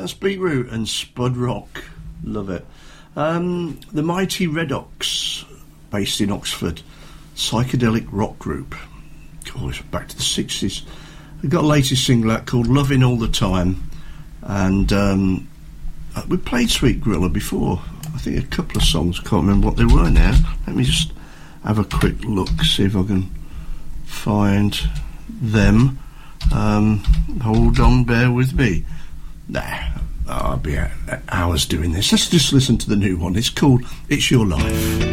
That's Beetroot and Spud Rock. Love it. The Mighty Redox, based in Oxford, psychedelic rock group. God, it's back to the 60s. They've got a latest single out called Loving All the Time. And we played Sweet Gorilla before. I think a couple of songs. I can't remember what they were now. Let me just have a quick look, see if I can find them. Hold on, bear with me. Nah, I'll be hours doing this. Let's just listen to the new one. It's called It's Your Life.